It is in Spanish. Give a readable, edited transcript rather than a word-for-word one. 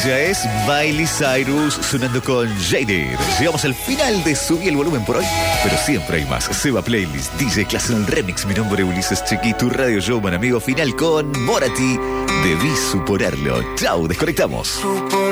Ella es Miley Cyrus sonando con Jaded. Llegamos al final de Subí el Volumen por hoy, pero siempre hay más. Seba Playlist, DJ Class en el Remix. Mi nombre es Ulises Chequi, tu radio showman amigo final con Morati. Debí suponerlo. Chau, desconectamos.